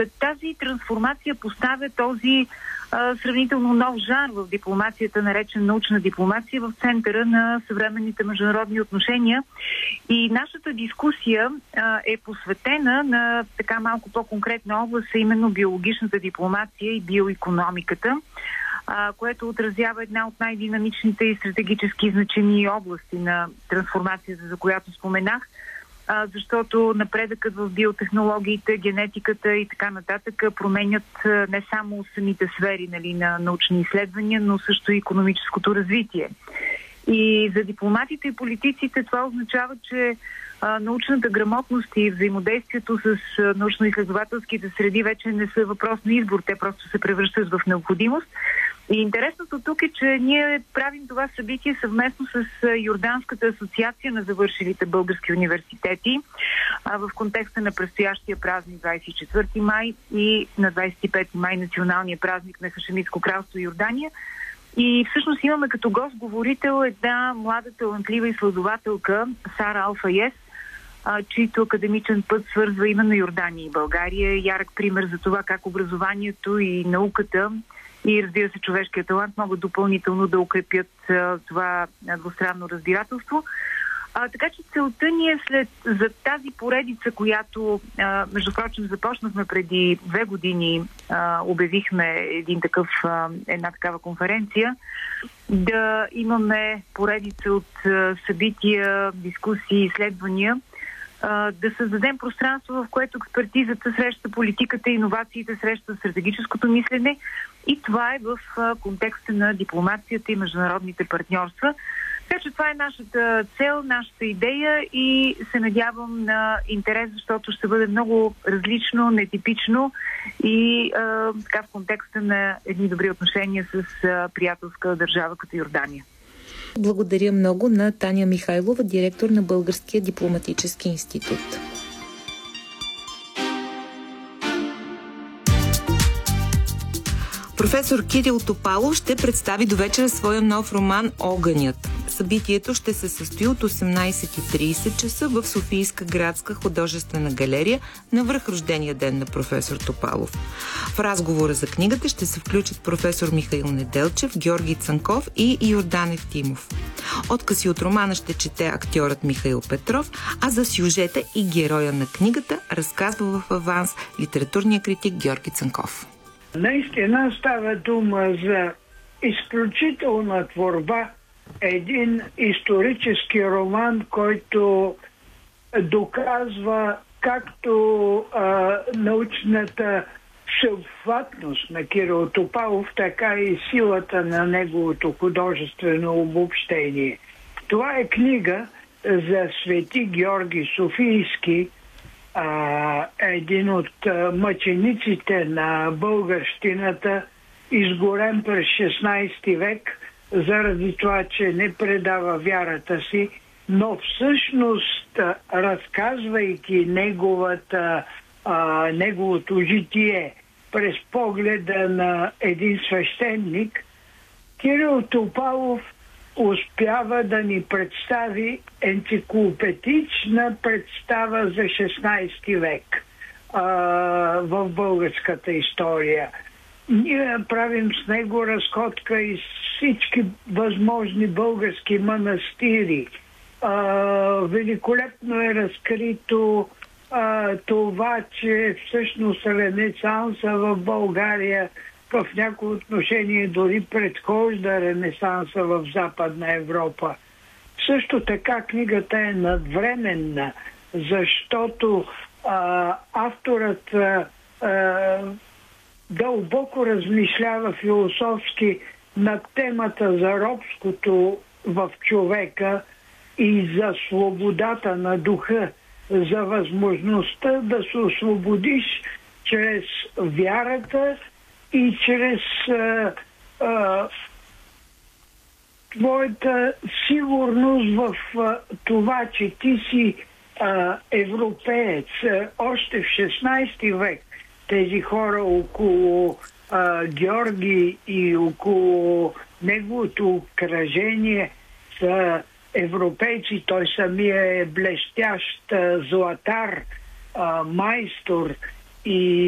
Тази трансформация поставя този сравнително нов жанр в дипломацията, наречен научна дипломация, в центъра на съвременните международни отношения. И нашата дискусия е посветена на така малко по-конкретна област, а именно биологичната дипломация и биоикономиката, което отразява една от най-динамичните и стратегически значими области на трансформацията, за която споменах, защото напредъкът в биотехнологиите, генетиката и така нататък променят не само самите сфери, нали, на научни изследвания, но също и икономическото развитие. И за дипломатите и политиците това означава, че научната грамотност и взаимодействието с научно-изследователските среди вече не са въпрос на избор, те просто се превръщат в необходимост. И интересното тук е, че ние правим това събитие съвместно с Йорданската асоциация на завършилите български университети в контекста на предстоящия празник 24 май и на 25 май националния празник на Хашемитско кралство Йордания. И всъщност имаме като гост-говорител една млада талантлива изследователка Сара Алфаес, чийто академичен път свързва именно Йордания и България. Ярък пример за това как образованието и науката и, разбира се, човешкият талант могат допълнително да укрепят това двустранно разбирателство. Така че целта ни е за тази поредица, която, между прочим, започнахме преди 2 години, обявихме една такава конференция, да имаме поредица от събития, дискусии, изследвания, да създадем пространство, в което експертизата среща политиката, иновациите среща стратегическото мислене, и това е в контекста на дипломацията и международните партньорства. Така че това е нашата цел, нашата идея и се надявам на интерес, защото ще бъде много различно, нетипично и така в контекста на едни добри отношения с приятелска държава като Йордания. Благодаря много на Таня Михайлова, директор на Българския дипломатически институт. Професор Кирил Топалов ще представи довечера своя нов роман "Огънят". Събитието ще се състои от 18:30 часа в Софийска градска художествена галерия на връхрождения ден на професор Топалов. В разговора за книгата ще се включат професор Михаил Неделчев, Георги Цанков и Йордан Евтимов. Откъси от романа ще чете актьорът Михаил Петров, а за сюжета и героя на книгата разказва в аванс литературния критик Георги Цанков. Наистина става дума за изключителна творба, един исторически роман, който доказва както научната всеобхватност на Кирил Топалов, така и силата на неговото художествено обобщение. Това е книга за Свети Георги Софийски, един от мъчениците на българщината, изгорен през 16 век, заради това, че не предава вярата си, но всъщност, разказвайки неговото житие през погледа на един свещеник, Кирил Топалов успява да ни представи енциклопедична представа за 16 век в българската история. Ние правим с него разходка из всички възможни български манастири. Великолепно е разкрито това, че всъщност Ренесанса в България в някои отношения дори предхожда Ренесанса в Западна Европа. Също така книгата е надвременна, защото авторът дълбоко размишлява философски над темата за робското в човека и за свободата на духа, за възможността да се освободиш чрез вярата и чрез твоята сигурност в това, че ти си европеец. Още в 16 век тези хора около Георги и около неговото кръжение са европейци. Той самия е блестящ златар, майстор и